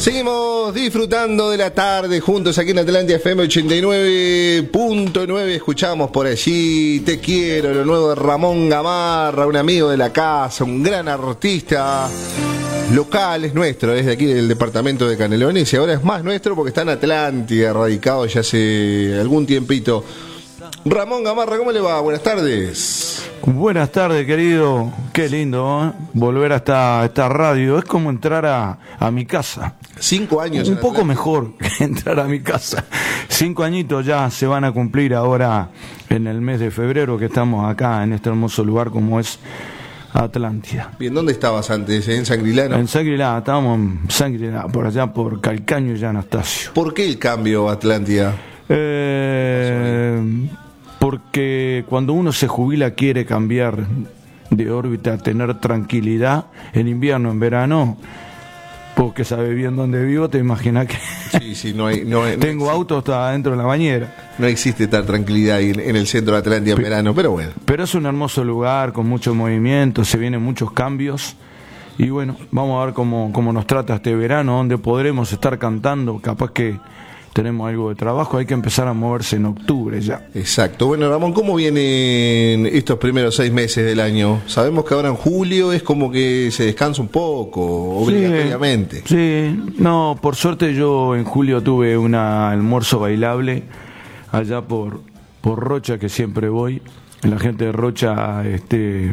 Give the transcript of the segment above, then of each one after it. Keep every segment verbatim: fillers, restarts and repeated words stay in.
Seguimos disfrutando de la tarde juntos aquí en Atlantia F M ochenta y nueve punto nueve. Escuchamos por allí Te Quiero, lo nuevo de Ramón Gamarra, un amigo de la casa, un gran artista local, es nuestro, es de aquí del departamento de Canelones y ahora es más nuestro porque está en Atlántida, radicado ya hace algún tiempito. Ramón Gamarra, ¿cómo le va? Buenas tardes. Buenas tardes, querido. Qué lindo, ¿eh? Volver a esta, esta radio. Es como entrar a, a mi casa. Cinco años. Un poco mejor que entrar a mi casa. Cinco añitos ya se van a cumplir ahora en el mes de febrero que estamos acá en este hermoso lugar como es Atlántida. Bien, ¿dónde estabas antes? ¿En Sangrilá? ¿No? En Sangrilá, estábamos en Sangrilá, por allá por Calcaño y Anastasio. ¿Por qué el cambio a Atlántida? Eh... Porque cuando uno se jubila quiere cambiar de órbita, tener tranquilidad en invierno, en verano, porque sabe bien dónde vivo, te imaginas que sí, sí, no hay, no hay, tengo no auto hasta adentro de la bañera. No existe tal tranquilidad en, en el centro de Atlántida en verano, pero bueno. Pero es un hermoso lugar con mucho movimiento, se vienen muchos cambios y bueno, vamos a ver cómo, cómo nos trata este verano, donde podremos estar cantando, capaz que tenemos algo de trabajo, hay que empezar a moverse en octubre ya. Exacto. Bueno, Ramón, ¿cómo vienen estos primeros seis meses del año? Sabemos que ahora en julio es como que se descansa un poco, obligatoriamente. Sí, sí. No, por suerte yo en julio tuve un almuerzo bailable allá por, por Rocha, que siempre voy. La gente de Rocha este,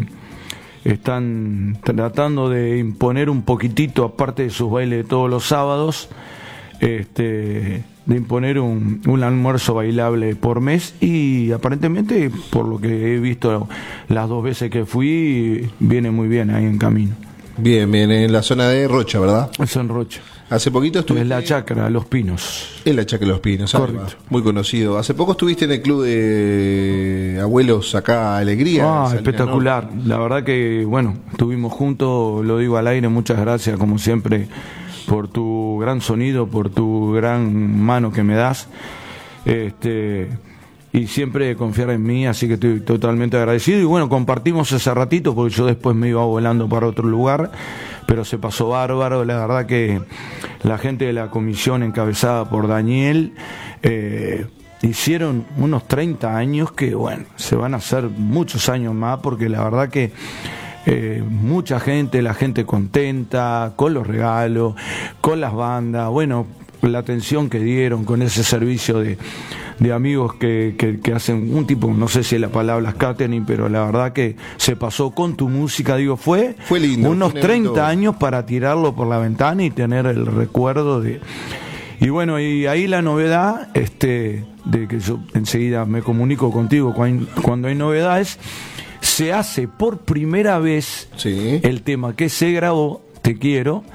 están tratando de imponer un poquitito, aparte de sus bailes de todos los sábados, este... de imponer un, un almuerzo bailable por mes y aparentemente, por lo que he visto las dos veces que fui, viene muy bien ahí en camino. Bien, bien, en la zona de Rocha, ¿verdad? Es en Rocha. Hace poquito estuviste... En la Chacra, Los Pinos. En la Chacra, Los Pinos, correcto. Muy conocido. Hace poco estuviste en el club de abuelos acá, Alegría. Ah, Salina, espectacular. ¿No? La verdad que, bueno, estuvimos juntos, lo digo al aire, muchas gracias, como siempre, por tu gran sonido, por tu gran mano que me das, este y siempre confiar en mí, así que estoy totalmente agradecido. Y bueno, compartimos ese ratito, porque yo después me iba volando para otro lugar, pero se pasó bárbaro. La verdad que la gente de la comisión encabezada por Daniel eh, hicieron unos treinta años que, bueno, se van a hacer muchos años más, porque la verdad que Eh, mucha gente, la gente contenta con los regalos, con las bandas, bueno, la atención que dieron con ese servicio de, de amigos que, que, que hacen un tipo, no sé si la palabra es catering, pero la verdad que se pasó con tu música, digo, fue, fue lindo, unos fue treinta años para tirarlo por la ventana y tener el recuerdo de... Y bueno, y ahí la novedad, este, de que yo enseguida me comunico contigo cuando, cuando hay novedades. Se hace por primera vez sí. El tema que se grabó, Te Quiero,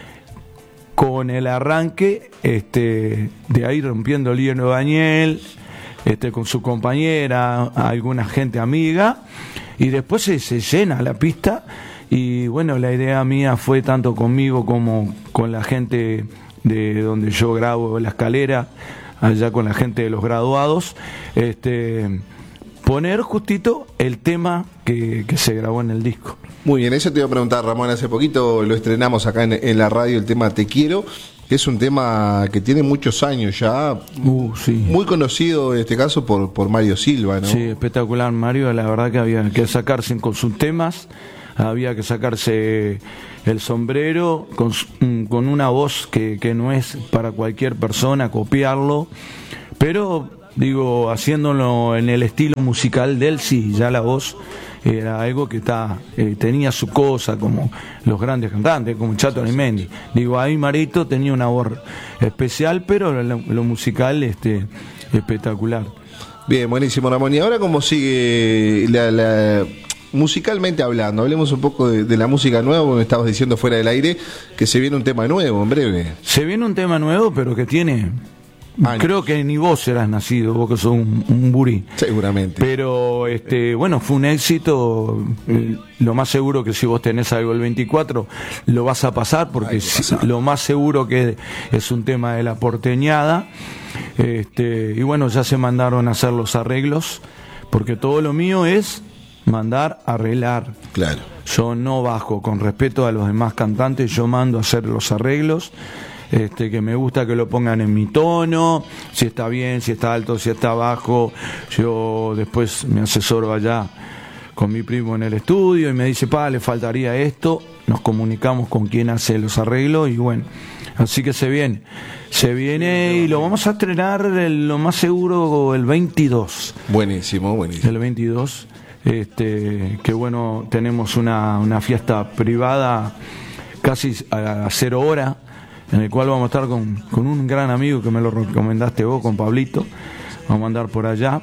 con el arranque este, de ahí rompiendo el hielo Daniel, este, con su compañera, alguna gente amiga, y después se, se llena la pista. Y bueno, la idea mía fue tanto conmigo como con la gente de donde yo grabo La Escalera, allá con la gente de los graduados, este... poner justito el tema que, que se grabó en el disco. Muy bien, eso te iba a preguntar, Ramón, hace poquito lo estrenamos acá en, en la radio, el tema Te Quiero, que es un tema que tiene muchos años ya, uh, sí. Muy conocido en este caso por, por Mario Silva, ¿no? Sí, espectacular, Mario, la verdad que había que sacarse con sus temas, había que sacarse el sombrero con, con una voz que, que no es para cualquier persona, copiarlo, pero... digo, haciéndolo en el estilo musical de él, sí, ya la voz era algo que está eh, tenía su cosa, como los grandes cantantes, como Chato Arimendi. Digo, ahí Marito tenía una voz especial, pero lo, lo musical este espectacular. Bien, buenísimo, Ramón. ¿Y ahora cómo sigue la, la musicalmente hablando? Hablemos un poco de, de la música nueva, porque me estabas diciendo fuera del aire que se viene un tema nuevo en breve. Se viene un tema nuevo, pero que tiene... Años. Creo que ni vos serás nacido, vos que sos un, un burí. Seguramente. Pero, este, bueno, fue un éxito. Eh, lo más seguro que si vos tenés algo el veinticuatro, lo vas a pasar, porque si, lo más seguro que es un tema de la porteñada. Este, y bueno, ya se mandaron a hacer los arreglos, porque todo lo mío es mandar a arreglar. Claro. Yo no bajo, con respeto a los demás cantantes, yo mando a hacer los arreglos. este, que me gusta que lo pongan en mi tono, si está bien, si está alto, si está bajo. Yo después me asesoro allá con mi primo en el estudio y me dice, pa, le faltaría esto, nos comunicamos con quien hace los arreglos y bueno, así que se viene, se viene y lo vamos a estrenar el, lo más seguro el veintidós. Buenísimo, buenísimo. El veintidós, este, que bueno, tenemos una, una fiesta privada casi a cero hora, en el cual vamos a estar con, con un gran amigo que me lo recomendaste vos, con Pablito, vamos a andar por allá,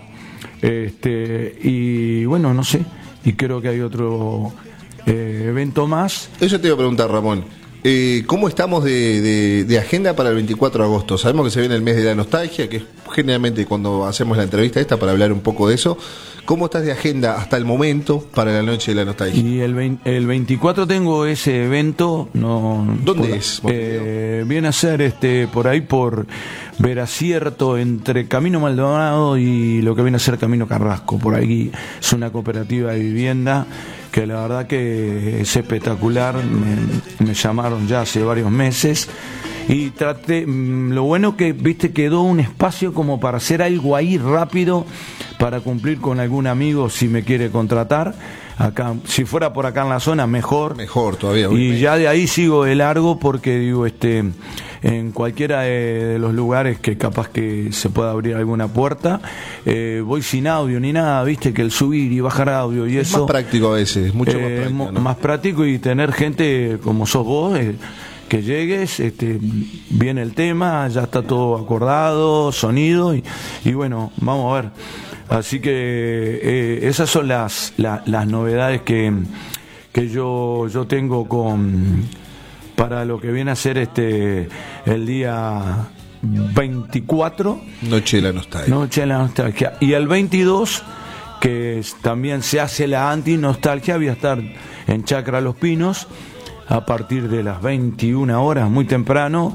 este, y bueno, no sé, y creo que hay otro eh, evento más. Eso te iba a preguntar, Ramón. Eh, ¿Cómo estamos de, de, de agenda para el veinticuatro de agosto? Sabemos que se viene el mes de la nostalgia, que es generalmente cuando hacemos la entrevista esta para hablar un poco de eso. ¿Cómo estás de agenda hasta el momento para la noche de la nostalgia? Y el, veinte, el veinticuatro tengo ese evento. No, ¿Dónde por, es? Eh, viene a ser este por ahí por Veracierto, entre Camino Maldonado y lo que viene a ser Camino Carrasco. Por ahí es una cooperativa de vivienda que la verdad que es espectacular. Me, me llamaron ya hace varios meses y traté, lo bueno que viste quedó un espacio como para hacer algo ahí rápido, para cumplir con algún amigo si me quiere contratar acá, si fuera por acá en la zona mejor mejor todavía, y ya de ahí sigo de largo porque digo este en cualquiera de, de los lugares que capaz que se pueda abrir alguna puerta, eh, voy sin audio ni nada, viste que el subir y bajar audio y es eso más práctico a veces, mucho eh, más práctico, ¿no? Más práctico y tener gente como sos vos, eh, que llegues, este, viene el tema, ya está todo acordado, sonido y, y bueno, vamos a ver. Así que eh, esas son las, la, las novedades que, que yo, yo tengo con para lo que viene a ser este el día veinticuatro. Noche de la nostalgia. Noche de la nostalgia. Y el veintidós, que es, también se hace la anti-nostalgia, voy a estar en Chacra Los Pinos a partir de las veintiuna horas, muy temprano,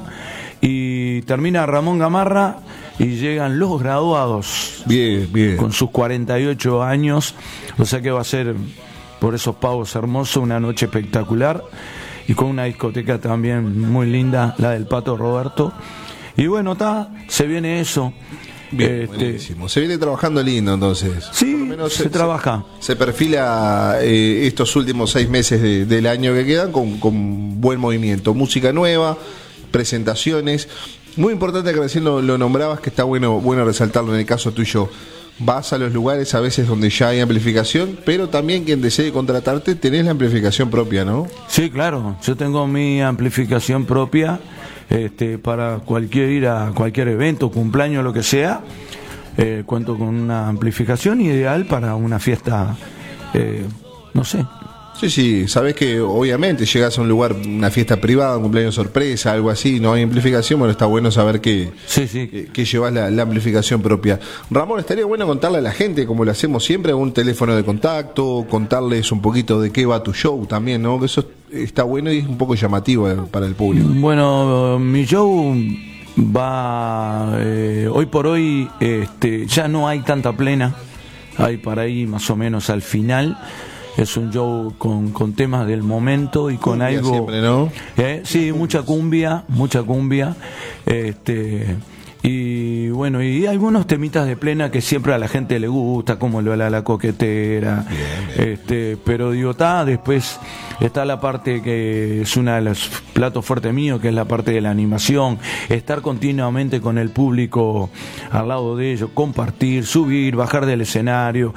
y termina Ramón Gamarra y llegan los graduados. Bien, bien. Con sus cuarenta y ocho años, o sea que va a ser por esos pavos hermosos una noche espectacular y con una discoteca también muy linda, la del Pato Roberto. Y bueno, está, se viene eso. Bien, este, buenísimo. Se viene trabajando lindo entonces. Sí, se, se trabaja. Se, se perfila eh, estos últimos seis meses de, del año que quedan con, con buen movimiento. Música nueva, presentaciones. Muy importante que recién lo, lo nombrabas, que está bueno, bueno resaltarlo en el caso tuyo. Vas a los lugares a veces donde ya hay amplificación, pero también quien desee contratarte tenés la amplificación propia, ¿no? Sí, claro. Yo tengo mi amplificación propia. Este, para cualquier ir a cualquier evento, cumpleaños, lo que sea, eh, cuento con una amplificación ideal para una fiesta, eh, no sé. Sí, sí, sabes que obviamente llegas a un lugar, una fiesta privada, un cumpleaños sorpresa, algo así, no hay amplificación, bueno, está bueno saber que, sí, sí. que, que llevas la, la amplificación propia. Ramón, estaría bueno contarle a la gente, como lo hacemos siempre, un teléfono de contacto, contarles un poquito de qué va tu show también, ¿no? Que eso está bueno y es un poco llamativo para el público. Bueno, mi show va, eh, hoy por hoy, este, ya no hay tanta plena, hay para ahí más o menos al final. Es un show con, con temas del momento y con cumbia algo siempre, ¿no? Eh, sí, mucha cumbia, mucha cumbia, este, y bueno, y algunos temitas de plena que siempre a la gente le gusta, como lo de la, la coquetera, bien, bien. este, pero digo, está, después está la parte que es una de los platos fuertes míos, que es la parte de la animación, estar continuamente con el público al lado de ellos, compartir, subir, bajar del escenario,